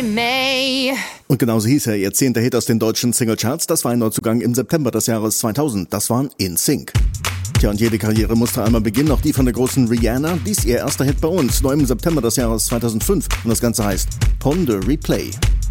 May. Und genauso hieß er, ihr 10. Hit aus den deutschen Singlecharts. Das war ein Neuzugang im September des Jahres 2000. Das waren In Sync. Tja, und jede Karriere musste einmal beginnen, auch die von der großen Rihanna. Dies ihr erster Hit bei uns, neu im September des Jahres 2005. Und das Ganze heißt Pon de Replay.